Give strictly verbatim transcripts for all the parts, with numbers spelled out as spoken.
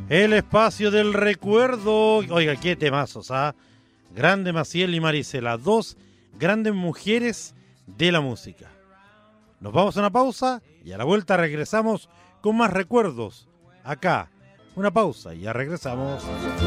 El espacio del recuerdo. Oiga, qué temazos, ¿ah? Grande Maciel y Marisela, dos grandes mujeres de la música. Nos vamos a una pausa y a la vuelta regresamos con más recuerdos. Acá, una pausa y ya regresamos.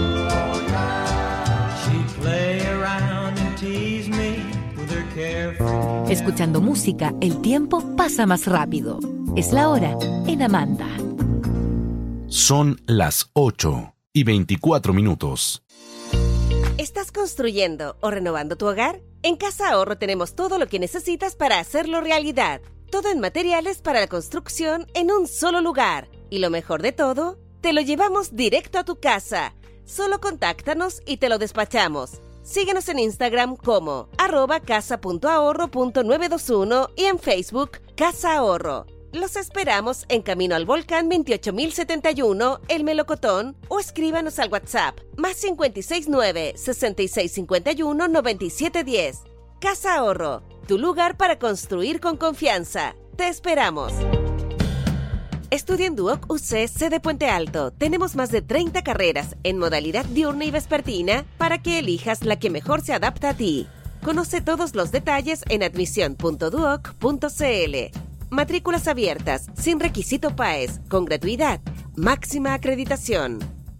Escuchando música, el tiempo pasa más rápido. Es la hora en Amanda. Son las ocho y veinticuatro minutos. ¿Estás construyendo o renovando tu hogar? En Casa Ahorro tenemos todo lo que necesitas para hacerlo realidad. Todo en materiales para la construcción en un solo lugar. Y lo mejor de todo, te lo llevamos directo a tu casa. Solo contáctanos y te lo despachamos. Síguenos en Instagram como arroba casa punto ahorro punto novecientos veintiuno y en Facebook Casa Ahorro. Los esperamos en Camino al Volcán veintiocho mil setenta y uno, El Melocotón, o escríbanos al WhatsApp más cinco seis nueve, seis seis cinco uno, nueve siete uno cero. Casa Ahorro, tu lugar para construir con confianza. Te esperamos. Estudia en Duoc U C, sede Puente Alto. Tenemos más de treinta carreras en modalidad diurna y vespertina para que elijas la que mejor se adapta a ti. Conoce todos los detalles en admisión punto duoc punto cl. Matrículas abiertas, sin requisito P A E S, con gratuidad, máxima acreditación.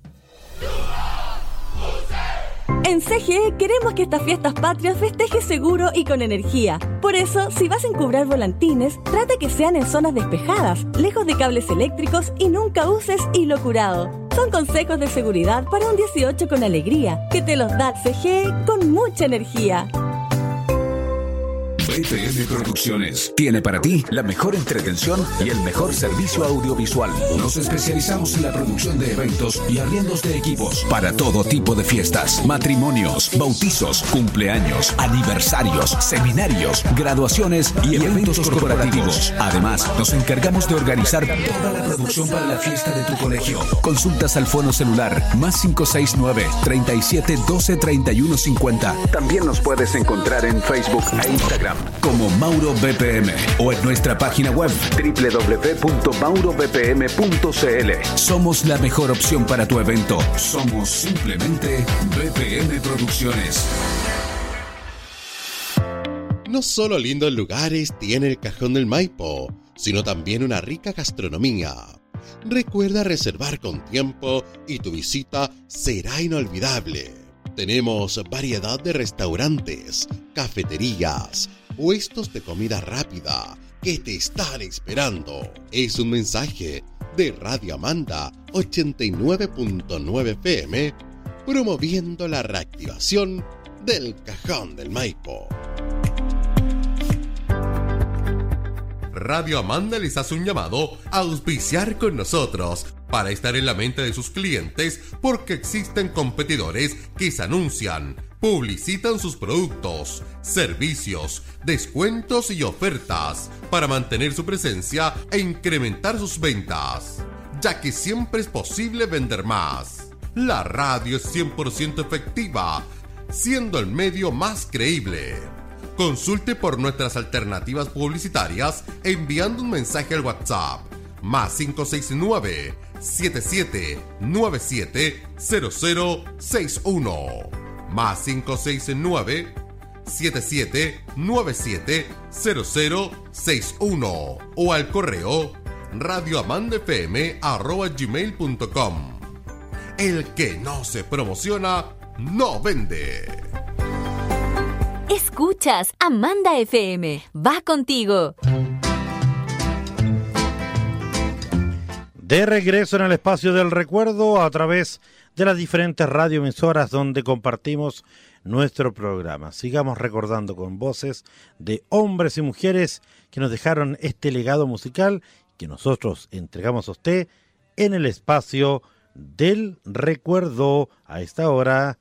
En C G E queremos que estas fiestas patrias festejes seguro y con energía. Por eso, si vas a encubrar volantines, trata que sean en zonas despejadas, lejos de cables eléctricos y nunca uses hilo curado. Son consejos de seguridad para un dieciocho con alegría, que te los da C G E con mucha energía. B P M Producciones tiene para ti la mejor entretención y el mejor servicio audiovisual. Nos especializamos en la producción de eventos y arriendos de equipos para todo tipo de fiestas, matrimonios, bautizos, cumpleaños, aniversarios, seminarios, graduaciones y eventos corporativos. Además, nos encargamos de organizar toda la producción para la fiesta de tu colegio. Consultas al fono celular más cinco seis nueve, treinta y siete, doce, treinta y uno cincuenta. También nos puedes encontrar en Facebook e Instagram como Mauro B P M o en nuestra página web doble u doble u doble u punto mauro b p m punto c l. Somos la mejor opción para tu evento. Somos simplemente B P M Producciones. No solo lindos lugares tiene el Cajón del Maipo, sino también una rica gastronomía. Recuerda reservar con tiempo y tu visita será inolvidable. Tenemos variedad de restaurantes, cafeterías, puestos de comida rápida que te están esperando. Es un mensaje de Radio Amanda ochenta y nueve punto nueve F M promoviendo la reactivación del Cajón del Maipo. Radio Amanda les hace un llamado a auspiciar con nosotros para estar en la mente de sus clientes, porque existen competidores que se anuncian, publicitan sus productos, servicios, descuentos y ofertas para mantener su presencia e incrementar sus ventas, ya que siempre es posible vender más. La radio es cien por ciento efectiva, siendo el medio más creíble. Consulte por nuestras alternativas publicitarias enviando un mensaje al WhatsApp más cinco seis nueve, siete siete nueve siete, cero cero seis uno más cinco seis nueve, siete siete nueve siete, cero cero seis uno o al correo radioamandafm arroba gmail punto com. El que no se promociona no vende. Escuchas Amanda F M. Va contigo. De regreso en el espacio del recuerdo a través de las diferentes radioemisoras donde compartimos nuestro programa. Sigamos recordando con voces de hombres y mujeres que nos dejaron este legado musical que nosotros entregamos a usted en el espacio del recuerdo a esta hora.